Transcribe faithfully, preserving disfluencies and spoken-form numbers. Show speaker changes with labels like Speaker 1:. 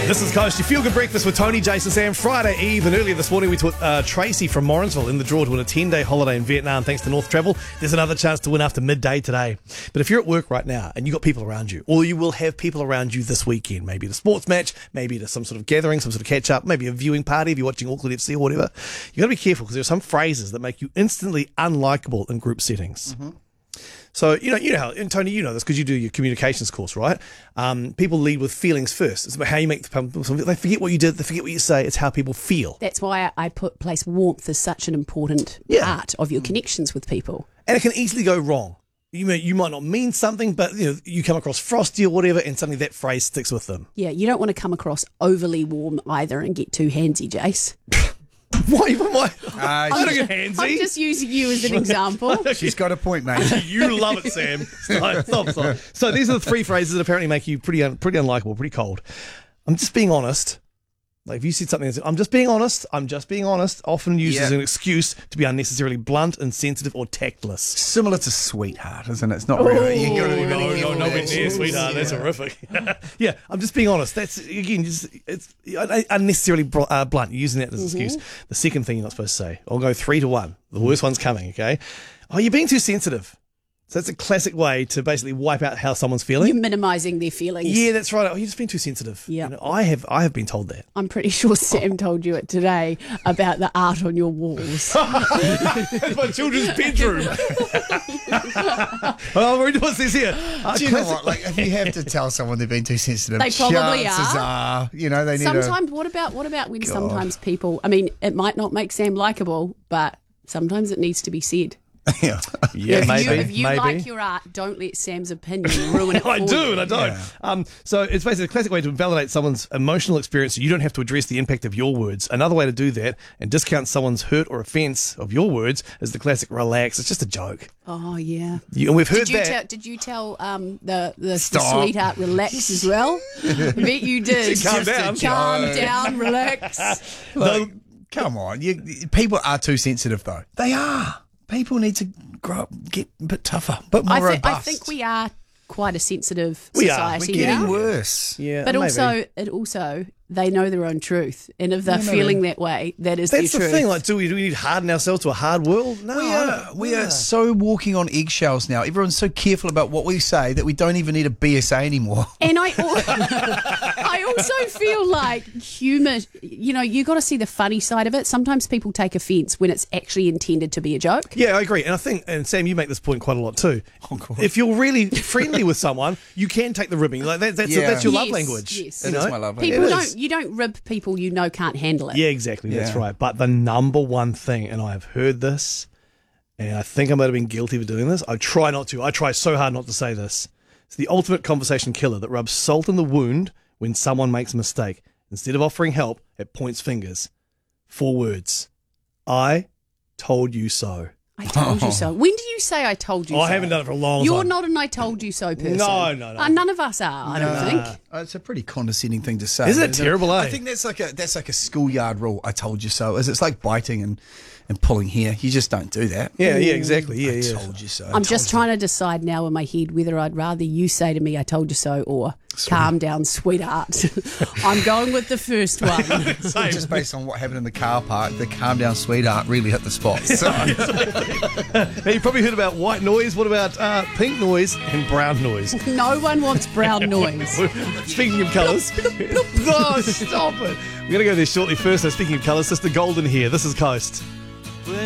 Speaker 1: This is Coast, your feel-good breakfast with Tony, Jason, Sam. Friday Eve, and earlier this morning we took uh, Tracy from Morrinsville in the draw to win a ten-day holiday in Vietnam thanks to North Travel. There's another chance to win after midday today. But if you're at work right now and you've got people around you, or you will have people around you this weekend, maybe at a sports match, maybe at some sort of gathering, some sort of catch-up, maybe a viewing party if you're watching Auckland F C or whatever, you've got to be careful because there are some phrases that make you instantly unlikable in group settings. Mm-hmm. So, you know, you know how, and Tony, you know this because you do your communications course, right? Um, people lead with feelings first. It's about how you make the people, they forget what you did, they forget what you say, it's how people feel.
Speaker 2: That's why I put place warmth as such an important
Speaker 1: Yeah.
Speaker 2: part of your connections with people.
Speaker 1: And it can easily go wrong. You may, you might not mean something, but you know, you come across frosty or whatever, and suddenly that phrase sticks with them.
Speaker 2: Yeah, you don't want to come across overly warm either and get too handsy, Jace.
Speaker 1: Why? Why?
Speaker 3: Uh,
Speaker 1: I don't get handsy.
Speaker 2: I'm just using you as an example.
Speaker 3: She's got a point, mate.
Speaker 1: You love it, Sam. Stop, stop, stop. So these are the three phrases that apparently make you pretty un, pretty unlikable, pretty cold. I'm just being honest. Like if you said something, I'm just being honest, I'm just being honest, often used
Speaker 3: Yeah.
Speaker 1: as an excuse to be unnecessarily blunt, insensitive, or tactless.
Speaker 3: Similar to sweetheart, isn't it? It's not really. You got to be really
Speaker 1: No, no,
Speaker 3: careful
Speaker 1: nowhere
Speaker 3: with that.
Speaker 1: near, sweetheart. That's
Speaker 3: Yeah.
Speaker 1: horrific. Yeah, I'm just being honest. That's, again, just it's unnecessarily br- uh, blunt, You're using that as an excuse. The second thing you're not supposed to say, I'll go three to one. The worst one's coming, okay? Oh, you're being too sensitive. So that's a classic way to basically wipe out how someone's feeling.
Speaker 2: You're minimising their feelings.
Speaker 1: Yeah, that's right. Oh, you're just being too sensitive.
Speaker 2: Yeah.
Speaker 1: You know, I have I have been told that.
Speaker 2: I'm pretty sure Sam told you it today about the art on your walls.
Speaker 1: That's my children's bedroom. Well, read what's this here. Uh,
Speaker 3: Do you know
Speaker 1: classic-
Speaker 3: what? Like, if you have to tell someone they've been too sensitive,
Speaker 2: They probably
Speaker 3: chances
Speaker 2: are.
Speaker 3: are, you know, they need
Speaker 2: Sometimes, what about what about when sometimes people? I mean, it might not make Sam likable, but sometimes it needs to be said.
Speaker 3: a. Yeah.
Speaker 1: Yeah,
Speaker 2: if
Speaker 1: maybe.
Speaker 2: you, if you
Speaker 1: maybe.
Speaker 2: like your art, don't let Sam's opinion ruin it for
Speaker 1: I do,
Speaker 2: you.
Speaker 1: and I don't.
Speaker 3: Yeah.
Speaker 1: Um, so it's basically a classic way to validate someone's emotional experience so you don't have to address the impact of your words. Another way to do that and discount someone's hurt or offence of your words is the classic relax. It's just a joke.
Speaker 2: Oh yeah.
Speaker 1: You, and we've heard
Speaker 2: Did you
Speaker 1: that.
Speaker 2: tell? Did you tell um, the, the the
Speaker 3: Stop.
Speaker 2: sweetheart relax as well? I bet you did.
Speaker 1: Calm
Speaker 2: Just a
Speaker 1: down.
Speaker 2: Calm
Speaker 3: joke.
Speaker 2: down. Relax.
Speaker 3: Look, come on. You, people are too sensitive, though. They are. People need to grow up, get a bit tougher, a bit more
Speaker 2: I, thi-
Speaker 3: robust.
Speaker 2: I think we are quite a sensitive
Speaker 1: We are.
Speaker 2: society
Speaker 3: We're getting
Speaker 2: now.
Speaker 3: worse.
Speaker 1: yeah,
Speaker 2: But
Speaker 1: maybe.
Speaker 2: also, it also they know their own truth, and if they're
Speaker 3: Yeah, no,
Speaker 2: feeling
Speaker 3: no.
Speaker 2: that way, that is
Speaker 1: that's
Speaker 2: their
Speaker 1: the
Speaker 2: truth.
Speaker 1: thing. Like, do we do we need to harden ourselves to a hard world? No,
Speaker 3: We
Speaker 1: I
Speaker 3: are,
Speaker 1: don't-
Speaker 3: we
Speaker 1: yeah.
Speaker 3: are so walking on eggshells now. Everyone's so careful about what we say that we don't even need a B S A anymore.
Speaker 2: And I, al- I also feel like humour, you know, you got to see the funny side of it. Sometimes people take offence when it's actually intended to be a joke.
Speaker 1: Yeah, I agree. And I think, and Sam, you make this point quite a lot too.
Speaker 3: Oh, God.
Speaker 1: If you're really friendly with someone, you can take the ribbing. Like that, that's
Speaker 3: Yeah.
Speaker 1: that's your love
Speaker 2: Yes,
Speaker 1: language.
Speaker 2: yes.
Speaker 1: you
Speaker 3: It is
Speaker 1: know?
Speaker 3: my love
Speaker 2: People
Speaker 3: language.
Speaker 1: It
Speaker 2: don't,
Speaker 1: is.
Speaker 2: you don't rib people you know can't handle it.
Speaker 1: Yeah, exactly. That's
Speaker 3: Yeah.
Speaker 1: right. But the number one thing, and I have heard this, and I think I might have been guilty of doing this. I try not to. I try so hard not to say this. It's the ultimate conversation killer that rubs salt in the wound when someone makes a mistake. Instead of offering help, it points fingers. Four words. I told you so.
Speaker 2: I told you so. When do you say I told you
Speaker 1: Oh,
Speaker 2: so?
Speaker 1: I haven't done it for a long
Speaker 2: You're
Speaker 1: time.
Speaker 2: not an I told you so person.
Speaker 1: No, no, no.
Speaker 2: Uh, none of us are, I don't think.
Speaker 3: Uh, it's a pretty condescending thing to say.
Speaker 1: Isn't it terrible, eh?
Speaker 3: I think that's like a that's like a schoolyard rule. I told you so. Is it's like biting and, and pulling hair. You just don't do that.
Speaker 1: Yeah, yeah, exactly. Yeah,
Speaker 3: I
Speaker 1: yeah.
Speaker 3: told you so.
Speaker 2: I'm just trying to decide now in my head whether I'd rather you say to me, I told you so, or calm down, sweetheart. I'm going with the first one.
Speaker 1: Same.
Speaker 3: Just based on what happened in the car park, the calm down sweetheart really hit the spot. So,
Speaker 1: Now, you probably heard about white noise. What about uh, pink noise and brown noise?
Speaker 2: No one wants brown noise.
Speaker 1: Speaking of colours. Oh, stop it. We're going to go there shortly. First, though, speaking of colours, Sister Golden here. This is Coast.